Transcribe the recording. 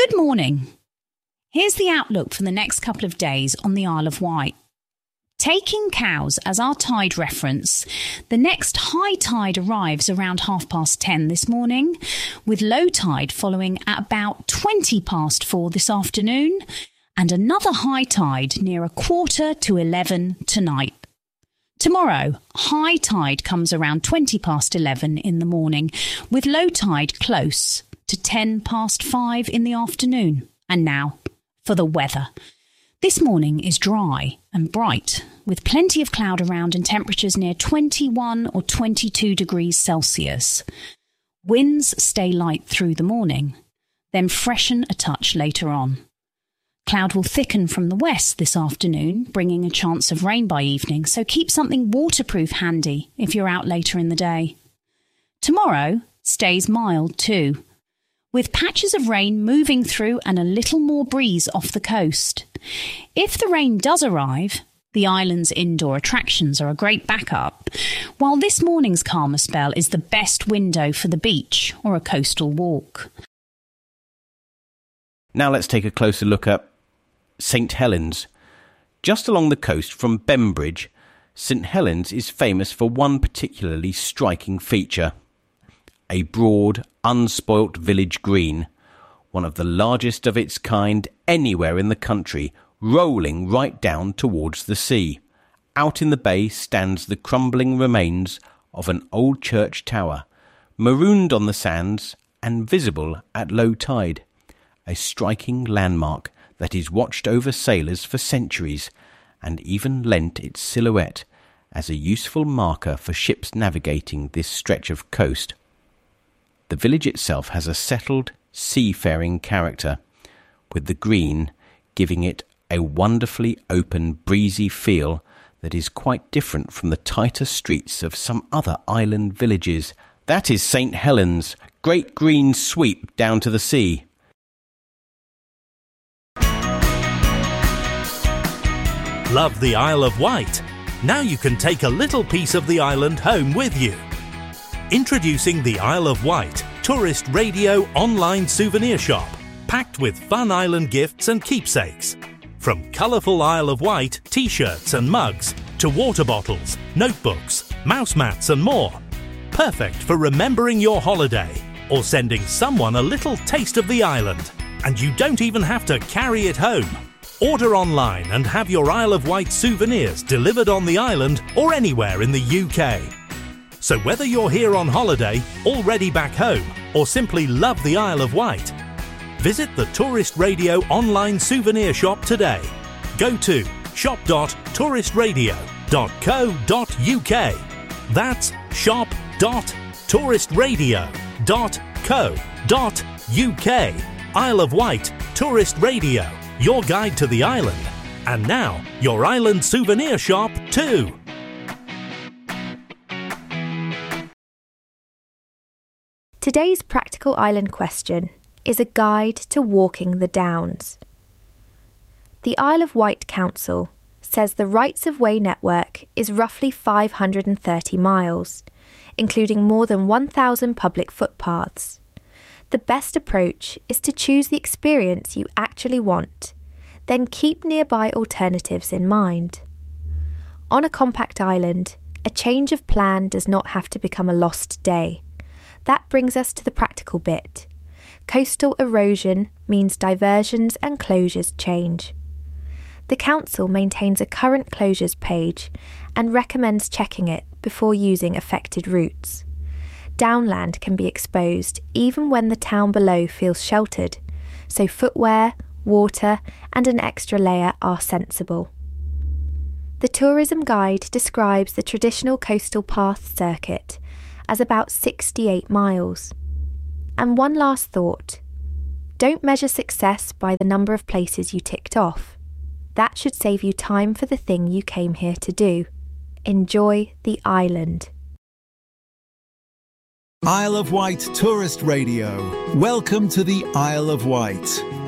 Good morning. Here's the outlook for the next couple of days on the Isle of Wight. Taking Cowes as our tide reference, the next high tide arrives around 10:30 this morning, with low tide following at about 4:20 this afternoon, and another high tide near 11:15 tonight. Tomorrow, high tide comes around 11:20 in the morning, with low tide close to 5:10 in the afternoon. And now, for the weather. This morning is dry and bright, with plenty of cloud around and temperatures near 21 or 22 degrees Celsius. Winds stay light through the morning, then freshen a touch later on. Cloud will thicken from the west this afternoon, bringing a chance of rain by evening, so keep something waterproof handy if you're out later in the day. Tomorrow stays mild too, with patches of rain moving through and a little more breeze off the coast. If the rain does arrive, the island's indoor attractions are a great backup, while this morning's calmer spell is the best window for the beach or a coastal walk. Now let's take a closer look at St Helens. Just along the coast from Bembridge, St Helens is famous for one particularly striking feature: a broad, unspoilt village green, one of the largest of its kind anywhere in the country, rolling right down towards the sea. Out in the bay stands the crumbling remains of an old church tower, marooned on the sands and visible at low tide, a striking landmark that is watched over sailors for centuries and even lent its silhouette as a useful marker for ships navigating this stretch of coast. The village itself has a settled, seafaring character, with the green giving it a wonderfully open, breezy feel that is quite different from the tighter streets of some other island villages. That is St Helens, great green sweep down to the sea. Love the Isle of Wight? Now you can take a little piece of the island home with you. Introducing the Isle of Wight Tourist Radio online souvenir shop, packed with fun island gifts and keepsakes. From colourful Isle of Wight t-shirts and mugs to water bottles, notebooks, mouse mats and more. Perfect for remembering your holiday or sending someone a little taste of the island. And you don't even have to carry it home. Order online and have your Isle of Wight souvenirs delivered on the island or anywhere in the UK. So whether you're here on holiday, already back home, or simply love the Isle of Wight, visit the Tourist Radio online souvenir shop today. Go to shop.touristradio.co.uk. That's shop.touristradio.co.uk. Isle of Wight Tourist Radio, your guide to the island. And now, your island souvenir shop too. Today's practical island question is a guide to walking the Downs. The Isle of Wight Council says the Rights of Way network is roughly 530 miles, including more than 1,000 public footpaths. The best approach is to choose the experience you actually want, then keep nearby alternatives in mind. On a compact island, a change of plan does not have to become a lost day. That brings us to the practical bit. Coastal erosion means diversions and closures change. The council maintains a current closures page and recommends checking it before using affected routes. Downland can be exposed even when the town below feels sheltered, so footwear, water and an extra layer are sensible. The tourism guide describes the traditional coastal path circuit as about 68 miles. And one last thought, don't measure success by the number of places you ticked off. That should save you time for the thing you came here to do. Enjoy the island. Isle of Wight Tourist Radio. Welcome to the Isle of Wight.